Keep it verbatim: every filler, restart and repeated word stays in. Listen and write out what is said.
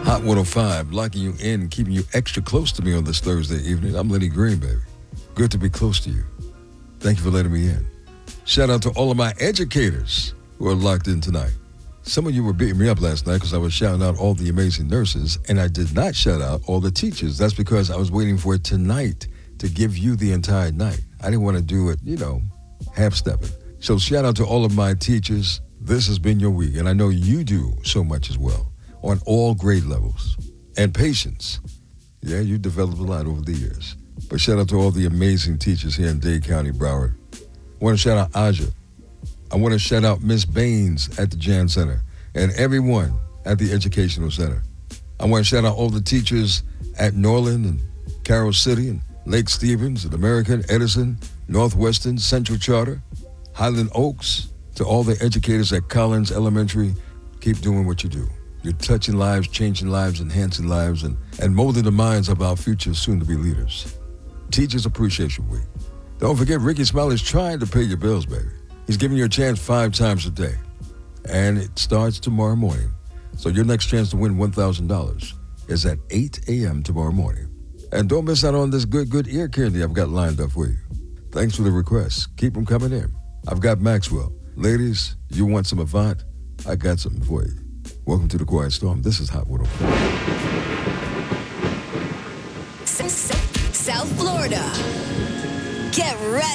Hot one oh five, locking you in, keeping you extra close to me on this Thursday evening. I'm Lenny Green, baby. Good to be close to you. Thank you for letting me in. Shout out to all of my educators who are locked in tonight. Some of you were beating me up last night because I was shouting out all the amazing nurses, and I did not shout out all the teachers. That's because I was waiting for it tonight to give you the entire night. I didn't want to do it, you know, half-stepping. So shout out to all of my teachers. This has been your week, and I know you do so much as well on all grade levels. And patience. Yeah, you developed a lot over the years. But shout out to all the amazing teachers here in Dade County, Broward. I want to shout out Aja. I want to shout out Miss Baines at the Jan Center and everyone at the Educational Center. I want to shout out all the teachers at Norland and Carroll City and Lake Stevens and American, Edison, Northwestern, Central Charter, Highland Oaks, to all the educators at Collins Elementary. Keep doing what you do. You're touching lives, changing lives, enhancing lives, and, and molding the minds of our future soon-to-be leaders. Teachers Appreciation Week. Don't forget, Ricky Smiley's trying to pay your bills, baby. He's giving you a chance five times a day. And it starts tomorrow morning. So your next chance to win one thousand dollars is at eight a.m. tomorrow morning. And don't miss out on this good, good ear candy I've got lined up for you. Thanks for the requests. Keep them coming in. I've got Maxwell. Ladies, you want some Avant? I got something for you. Welcome to the Quiet Storm. This is Hot one oh five. South Florida. Get ready.